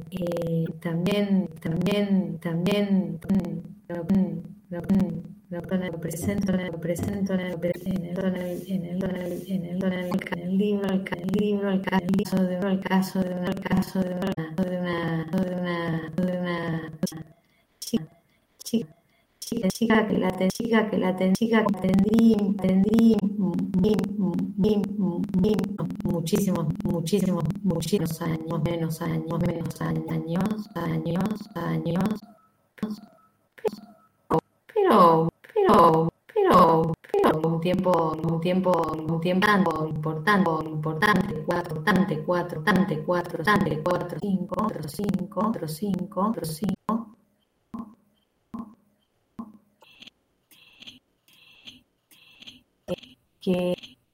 lo presento en el libro, el caso de una chica que la atendí muchísimos años, pero un tiempo importante, cuatro, cinco, que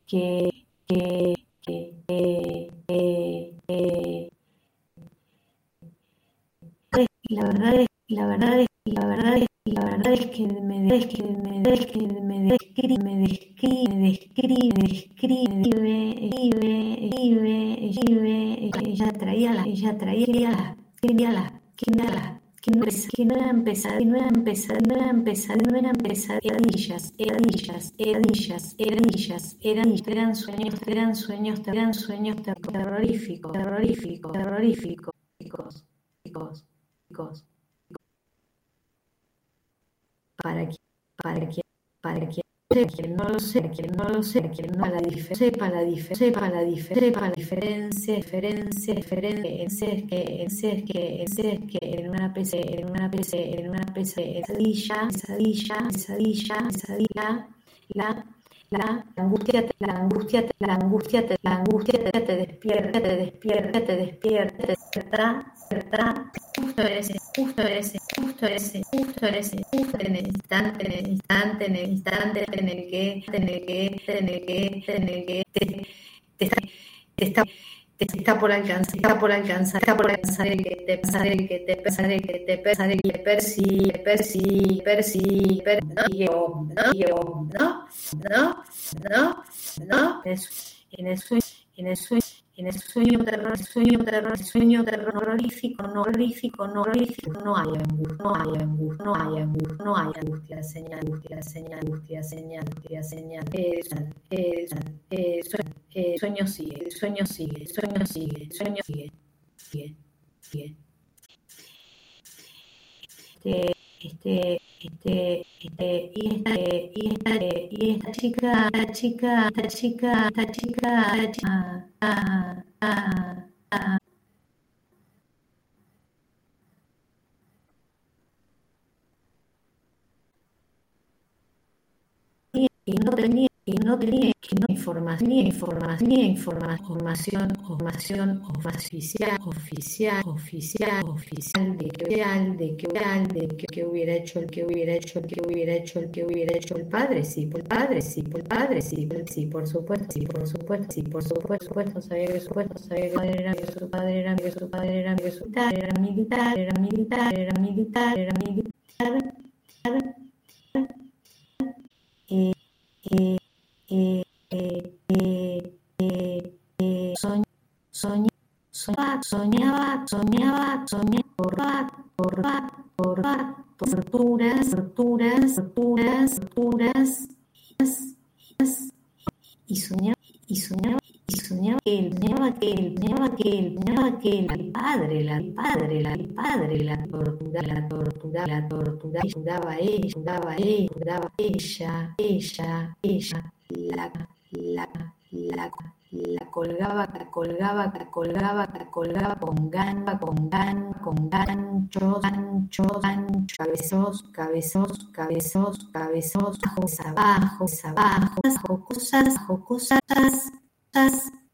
la verdad es que me describe, ella traía las que no eran pesadillas, eran sueños terroríficos. Para quien no lo sepa, sepa la diferencia, es que en una pesadilla, la angustia te despierta, justo en el instante en el que te está por alcanzar el que te persigue, ¿no? En el sueño terrorífico, no hay angustia, señal. Sueño sigue. Y esta chica, que no tenía información oficial de que hubiera hecho el padre, sí, por supuesto, sabía que su padre era militar. Soñaba por torturas y soñaba que el padre la torturaba ella la colgaba con ganchos, cabezos, abajo, cosas,